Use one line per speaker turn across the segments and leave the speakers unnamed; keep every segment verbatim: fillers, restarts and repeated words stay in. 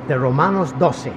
de Romanos doce.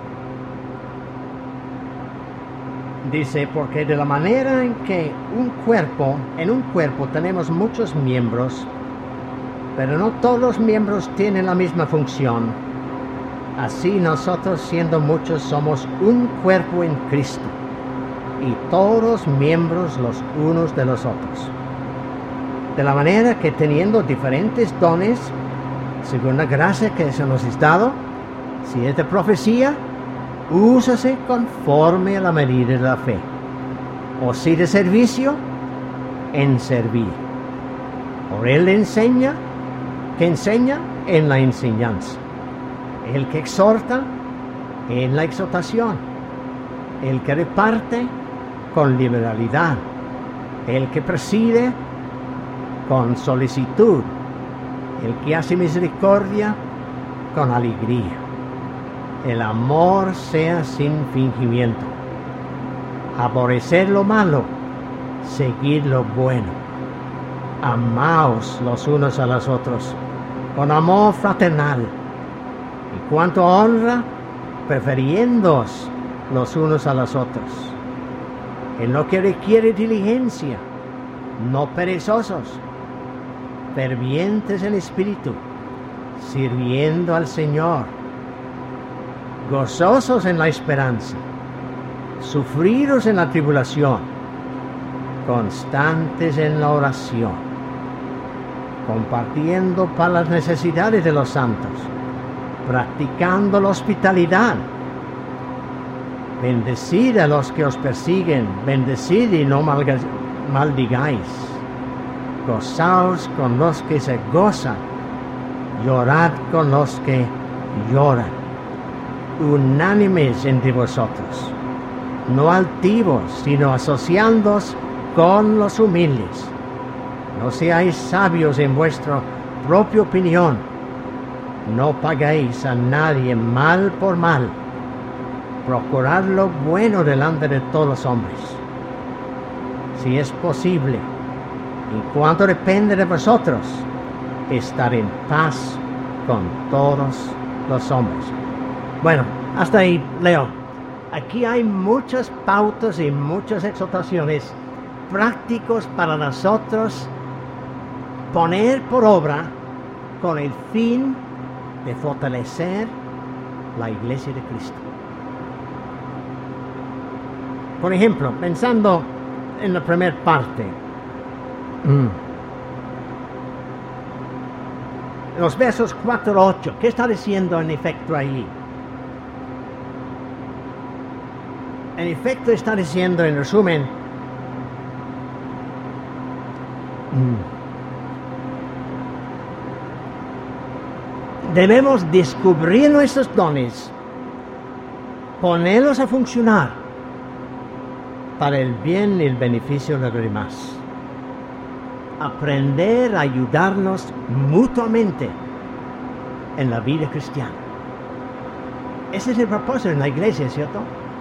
Dice, porque de la manera en que un cuerpo, en un cuerpo tenemos muchos miembros, pero no todos los miembros tienen la misma función. Así nosotros, siendo muchos, somos un cuerpo en Cristo, y todos miembros los unos de los otros. De la manera que teniendo diferentes dones, según la gracia que se nos es dado, si es de profecía, úsase conforme a la medida de la fe. O si de servicio, en servir. Por él enseña, que enseña en la enseñanza. El que exhorta, en la exhortación. El que reparte, con liberalidad. El que preside, con solicitud. El que hace misericordia, con alegría. El amor sea sin fingimiento. Aborrecer lo malo, seguir lo bueno. Amaos los unos a los otros, con amor fraternal. Y cuanto a honra, prefiriéndoos los unos a los otros. En lo que requiere diligencia, no perezosos, fervientes en espíritu, sirviendo al Señor, gozosos en la esperanza, sufridos en la tribulación, constantes en la oración, compartiendo para las necesidades de los santos, practicando la hospitalidad. Bendecid a los que os persiguen, bendecid y no malga- maldigáis. Gozaos con los que se gozan, llorad con los que lloran. Unánimes entre vosotros, no altivos, sino asociándoos con los humildes. No seáis sabios en vuestra propia opinión. No paguéis a nadie mal por mal. Procurad lo bueno delante de todos los hombres. Si es posible, en cuanto depende de vosotros, estar en paz con todos los hombres. Bueno, hasta ahí, Leo. Aquí hay muchas pautas y muchas exhortaciones prácticos para nosotros poner por obra con el fin de fortalecer la Iglesia de Cristo. Por ejemplo, pensando en la primera parte, los versos cuatro a ocho, ¿qué está diciendo en efecto ahí? En efecto está diciendo, en resumen, debemos descubrir nuestros dones, ponerlos a funcionar para el bien y el beneficio de los demás. Aprender a ayudarnos mutuamente en la vida cristiana. Ese es el propósito en la iglesia, ¿cierto?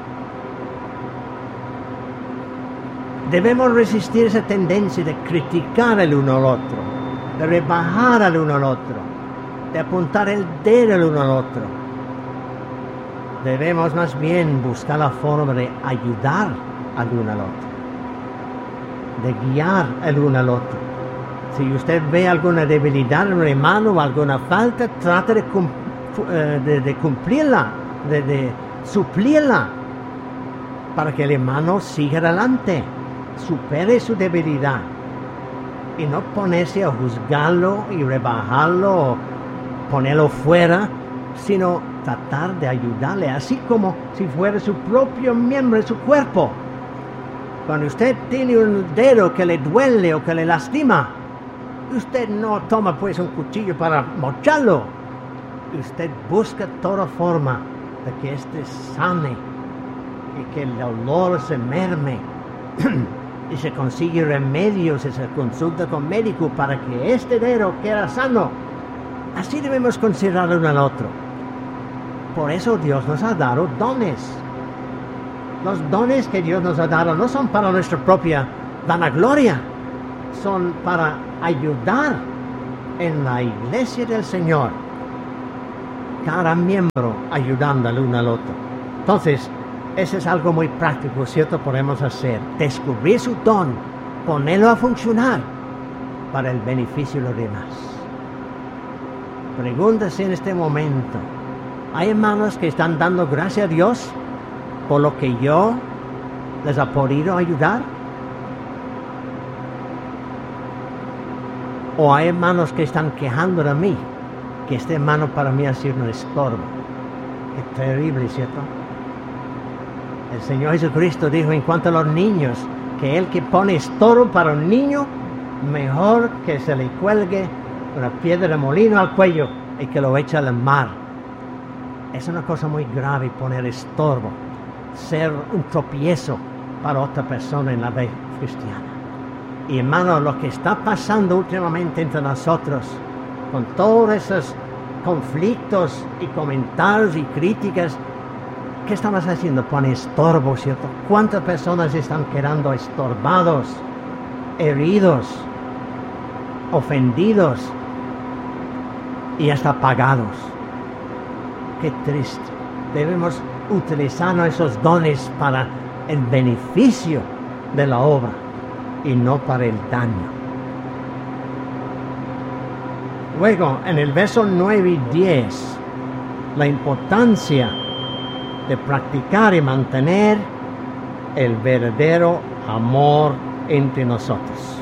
Debemos resistir esa tendencia de criticar al uno al otro, de rebajar al uno al otro, de apuntar el dedo al uno al otro. Debemos más bien buscar la forma de ayudar al uno al otro, de guiar al uno al otro. Si usted ve alguna debilidad en un hermano o alguna falta, trate de, cum, de, de cumplirla, de, de suplirla, para que el hermano siga adelante, supere su debilidad, y no ponerse a juzgarlo y rebajarlo o ponerlo fuera, sino tratar de ayudarle, así como si fuera su propio miembro de su cuerpo. Cuando usted tiene un dedo que le duele o que le lastima, usted no toma pues un cuchillo para mocharlo. Usted busca toda forma de que éste sane y que el dolor se merme y se consigue remedios y se consulta con médico para que este dedo quede sano. Así debemos considerar uno al otro. Por eso Dios nos ha dado dones. Los dones que Dios nos ha dado no son para nuestra propia vanagloria, son para ayudar en la iglesia del Señor. cada miembro ayudando al uno al otro. Entonces, eso es algo muy práctico, ¿cierto? Podemos hacer, descubrir su don, ponerlo a funcionar para el beneficio de los demás. Pregúntese en este momento, ¿hay hermanos que están dando gracias a Dios por lo que yo les ha podido ayudar? ¿O hay hermanos que están quejando de mí, que este hermano para mí ha sido un estorbo? Qué terrible, ¿cierto? El Señor Jesucristo dijo en cuanto a los niños, que el que pone estorbo para un niño, mejor que se le cuelgue una piedra de molino al cuello y que lo eche al mar. Es una cosa muy grave poner estorbo, ser un tropiezo para otra persona en la fe cristiana. Y hermanos, lo que está pasando últimamente entre nosotros, con todos esos conflictos y comentarios y críticas, ¿qué estamos haciendo? Pone estorbo, ¿cierto? ¿Cuántas personas están quedando estorbados, heridos, ofendidos y hasta apagados? Qué triste. Debemos utilizar esos dones para el beneficio de la obra y no para el daño. Luego, en el verso nueve y diez, la importancia de practicar y mantener el verdadero amor entre nosotros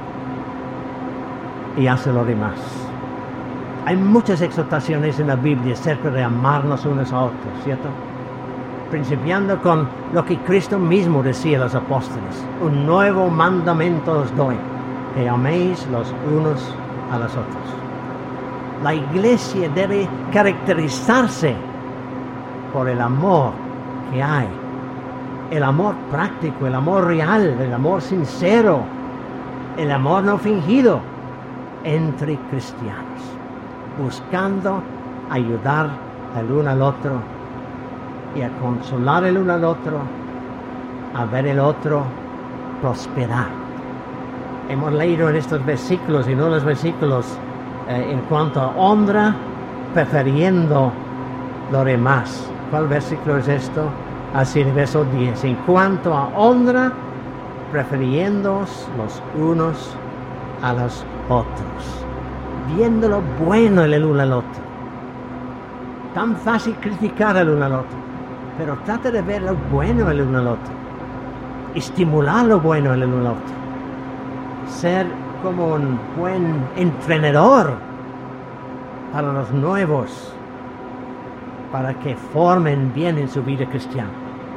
y hacia los demás. Hay muchas exhortaciones en la Biblia acerca de amarnos unos a otros, ¿cierto? Principiando con lo que Cristo mismo decía a los apóstoles: un nuevo mandamiento os doy, que améis los unos a los otros. La iglesia debe caracterizarse por el amor que hay, el amor práctico, el amor real, el amor sincero, el amor no fingido entre cristianos, buscando ayudar el uno al otro y a consolar el uno al otro, a ver el otro prosperar. Hemos leído en estos versículos y no los versículos eh, en cuanto a honra, prefiriendo lo demás. ¿Cuál versículo es esto? Así, el verso diez. En cuanto a honra, prefiriéndoos los unos a los otros, viendo lo bueno en el uno al otro. Tan fácil criticar al uno al otro, pero trata de ver lo bueno en el uno al otro, estimular lo bueno en el uno al otro, ser como un buen entrenador para los nuevos, para que formen bien en su vida cristiana.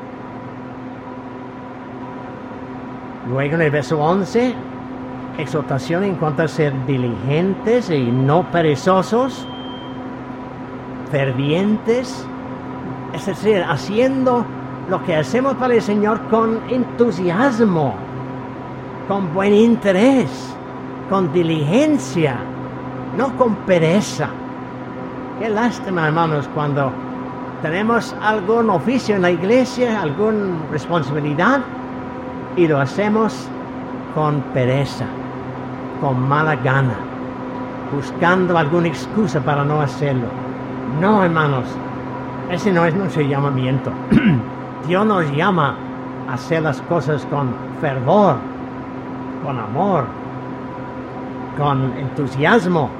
Luego en el verso once, exhortación en cuanto a ser diligentes y no perezosos, fervientes, es decir, haciendo lo que hacemos para el Señor con entusiasmo, con buen interés, con diligencia, no con pereza. Qué lástima, hermanos, cuando tenemos algún oficio en la iglesia, alguna responsabilidad, y lo hacemos con pereza, con mala gana, buscando alguna excusa para no hacerlo. No, hermanos, ese no es nuestro llamamiento. Dios nos llama a hacer las cosas con fervor, con amor, con entusiasmo.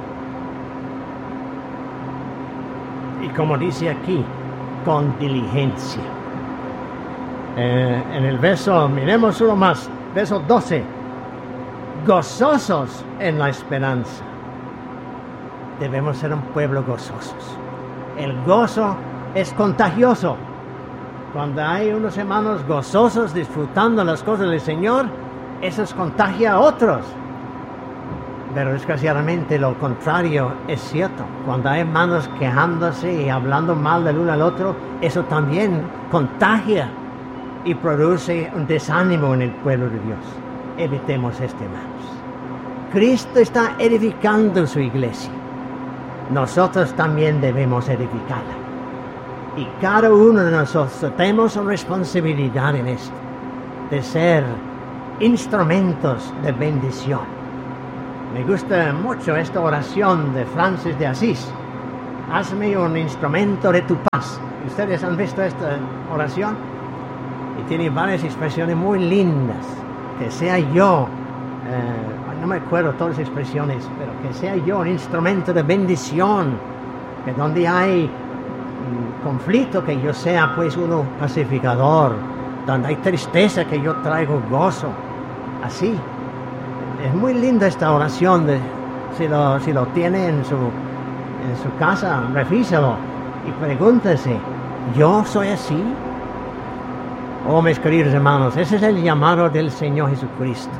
Y como dice aquí, con diligencia. Eh, en el verso, miremos uno más, verso doce. Gozosos en la esperanza. Debemos ser un pueblo gozosos. El gozo es contagioso. Cuando hay unos hermanos gozosos disfrutando las cosas del Señor, eso contagia a otros. Pero desgraciadamente lo contrario es cierto. Cuando hay hermanos quejándose y hablando mal del uno al otro, eso también contagia y produce un desánimo en el pueblo de Dios. Evitemos esto, hermanos. Cristo está edificando su iglesia. Nosotros también debemos edificarla. Y cada uno de nosotros tenemos una responsabilidad en esto, de ser instrumentos de bendición. Me gusta mucho esta oración de Francis de Asís. hazme un instrumento de tu paz. ¿Ustedes han visto esta oración? Y tiene varias expresiones muy lindas. Que sea yo, eh, no me acuerdo todas las expresiones, pero que sea yo un instrumento de bendición. Que donde hay mm, conflicto, que yo sea pues uno pacificador. Donde hay tristeza, que yo traigo gozo. Así. Es muy linda esta oración. De, si, lo, si lo tiene en su, en su casa, revísalo y pregúntese, ¿yo soy así? Oh, mis queridos hermanos, ese es el llamado del Señor Jesucristo.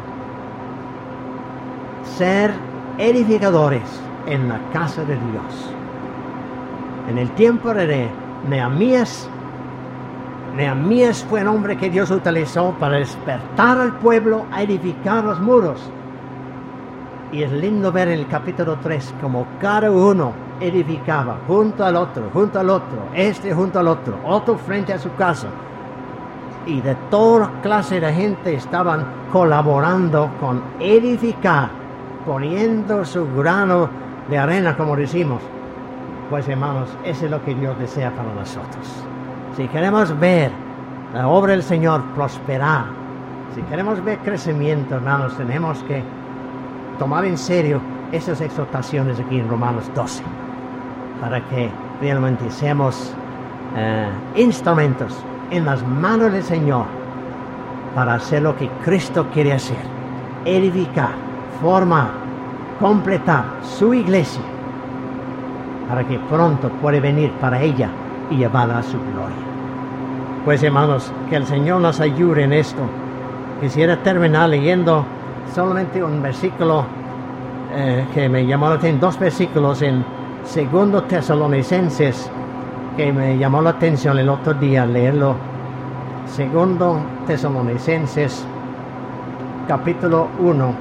Ser edificadores en la casa de Dios. En el tiempo de Nehemías, Nehemías fue un hombre que Dios utilizó para despertar al pueblo a edificar los muros. Y es lindo ver en el capítulo tres como cada uno edificaba junto al otro, junto al otro, este junto al otro, otro frente a su casa. Y de toda clase de gente estaban colaborando con edificar, poniendo su grano de arena, como decimos. Pues hermanos, eso es lo que Dios desea para nosotros. Si queremos ver la obra del Señor prosperar, si queremos ver crecimiento, hermanos, tenemos que tomar en serio esas exhortaciones aquí en Romanos doce, para que realmente seamos eh, instrumentos en las manos del Señor para hacer lo que Cristo quiere hacer: edificar, formar, completar su iglesia, para que pronto pueda venir para ella y llevarla a su gloria. Pues hermanos, que el Señor nos ayude en esto. Quisiera terminar leyendo solamente un versículo eh, que me llamó la atención, dos versículos en Segundo Tesalonicenses, que me llamó la atención el otro día leerlo. Segundo Tesalonicenses, capítulo uno.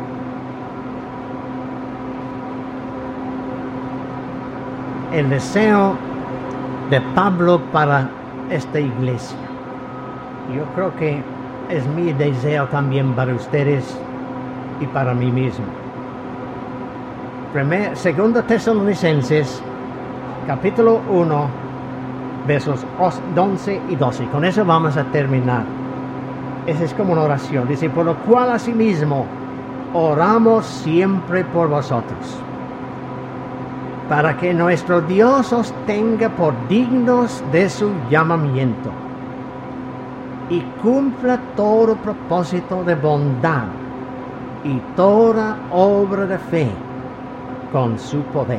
El deseo de Pablo para esta iglesia. Yo creo que es mi deseo también para ustedes y para mí mismo. Primer, Segundo Tesalonicenses, capítulo uno, versos once y doce. Con eso vamos a terminar. Esa es como una oración. Dice: por lo cual asimismo oramos siempre por vosotros, para que nuestro Dios os tenga por dignos de su llamamiento y cumpla todo propósito de bondad y toda obra de fe con su poder,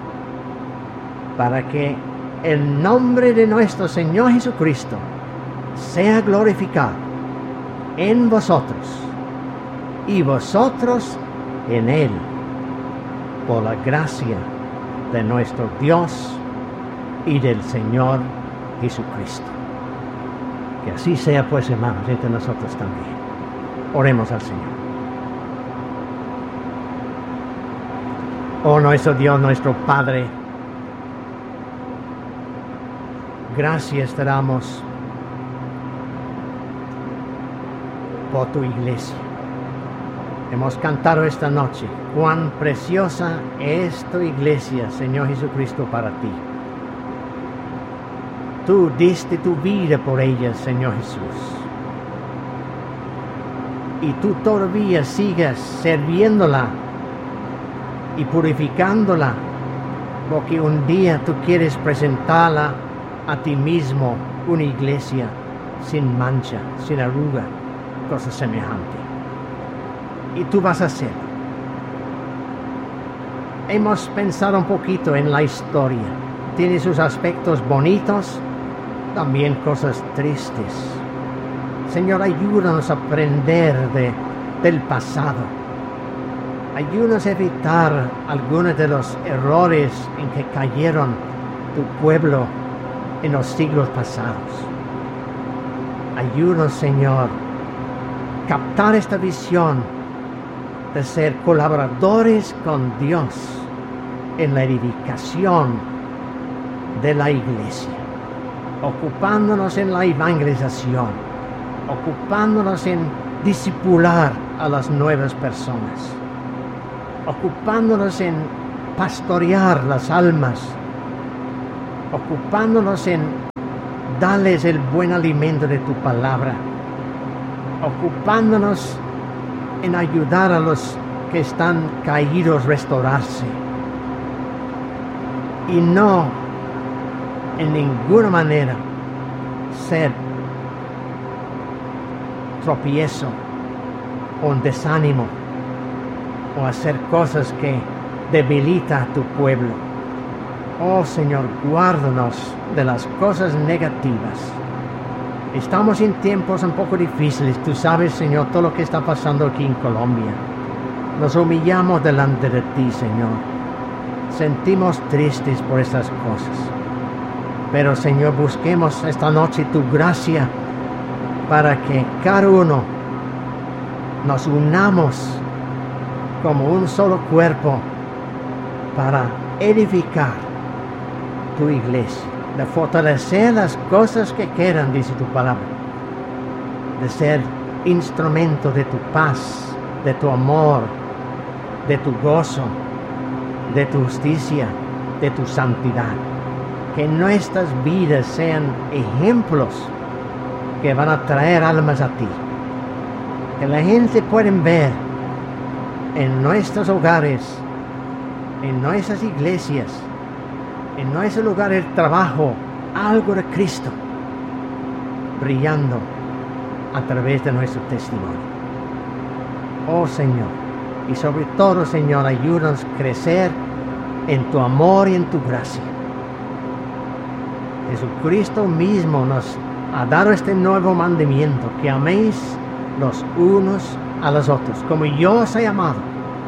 para que el nombre de nuestro Señor Jesucristo sea glorificado en vosotros y vosotros en Él, por la gracia de nuestro Dios y del Señor Jesucristo. Que así sea, pues, hermanos, entre nosotros también. Oremos al Señor. Oh nuestro Dios, nuestro Padre, gracias te damos por tu iglesia. Hemos cantado esta noche: cuán preciosa es tu iglesia, Señor Jesucristo, para ti. Tú diste tu vida por ella, Señor Jesús. Y tú todavía sigues sirviéndola y purificándola, porque un día tú quieres presentarla a ti mismo, una iglesia sin mancha, sin arruga, cosa semejante. Y tú vas a hacerlo. Hemos pensado un poquito en la historia. Tiene sus aspectos bonitos, también cosas tristes. Señor, ayúdanos a aprender de, del pasado. Ayúdanos a evitar algunos de los errores en que cayeron tu pueblo en los siglos pasados. Ayúdanos, Señor, a captar esta visión de ser colaboradores con Dios en la edificación de la iglesia, ocupándonos en la evangelización, ocupándonos en discipular a las nuevas personas, ocupándonos en pastorear las almas ocupándonos en darles el buen alimento de tu palabra, ocupándonos en ayudar a los que están caídos restaurarse, y no en ninguna manera ser tropiezo o un desánimo o hacer cosas que debilitan a tu pueblo. Oh Señor, guárdanos de las cosas negativas. Estamos en tiempos un poco difíciles. Tú sabes, Señor, todo lo que está pasando aquí en Colombia. Nos humillamos delante de ti, Señor. Sentimos tristes por estas cosas. Pero, Señor, busquemos esta noche tu gracia para que cada uno nos unamos como un solo cuerpo para edificar tu iglesia, de fortalecer las cosas que quedan, dice tu palabra, de ser instrumento de tu paz, de tu amor, de tu gozo, de tu justicia, de tu santidad. Que nuestras vidas sean ejemplos que van a traer almas a ti. Que la gente pueda ver en nuestros hogares, en nuestras iglesias, en nuestro lugar de trabajo, algo de Cristo brillando a través de nuestro testimonio. Oh Señor, y sobre todo, Señor, ayúdanos a crecer en tu amor y en tu gracia. Jesucristo mismo nos ha dado este nuevo mandamiento, que améis los unos a los otros, como yo os he amado,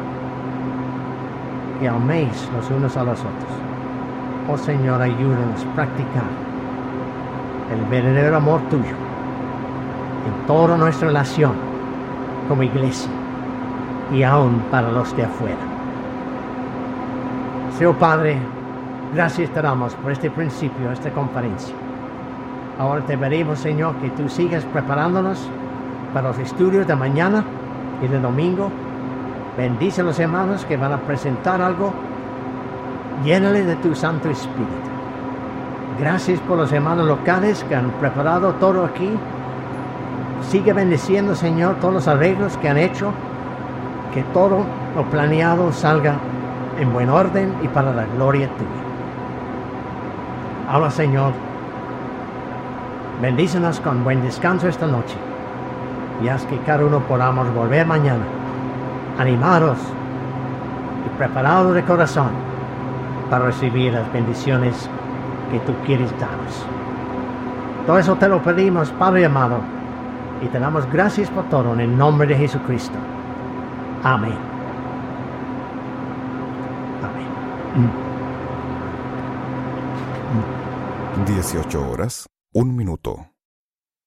que améis los unos a los otros. Oh Señor, ayúdanos a practicar el verdadero amor tuyo en toda nuestra relación como iglesia y aún para los de afuera. Señor Padre, gracias te damos por este principio, esta conferencia. Ahora te pedimos, Señor, que tú sigas preparándonos para los estudios de mañana y de domingo. Bendice a los hermanos que van a presentar algo. Llénale de tu Santo Espíritu. Gracias por los hermanos locales que han preparado todo aquí. Sigue bendiciendo, Señor, todos los arreglos que han hecho. Que todo lo planeado salga en buen orden y para la gloria tuya. Ahora, Señor, bendícenos con buen descanso esta noche. Y haz que cada uno podamos volver mañana, animados y preparados de corazón para recibir las bendiciones que tú quieres darnos. Todo eso te lo pedimos, Padre amado, y te damos gracias por todo en el nombre de Jesucristo. Amén. Amén.
dieciocho horas, un minuto.